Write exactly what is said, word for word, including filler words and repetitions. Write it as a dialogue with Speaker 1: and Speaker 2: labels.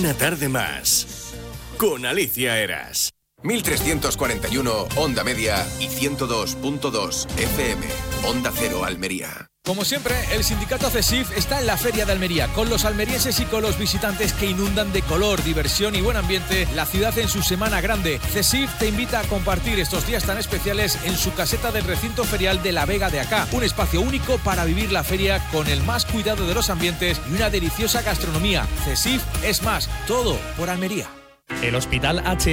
Speaker 1: Una tarde más con Alicia Eras.
Speaker 2: mil trescientos cuarenta y uno Onda Media y ciento dos punto dos F M. Onda Cero Almería.
Speaker 3: Como siempre, el sindicato CESIF está en la Feria de Almería, con los almerienses y con los visitantes que inundan de color, diversión y buen ambiente la ciudad en su semana grande. CESIF te invita a compartir estos días tan especiales en su caseta del recinto ferial de la Vega de Acá, un espacio único para vivir la feria con el más cuidado de los ambientes y una deliciosa gastronomía. CESIF es más, todo por Almería.
Speaker 4: El Hospital H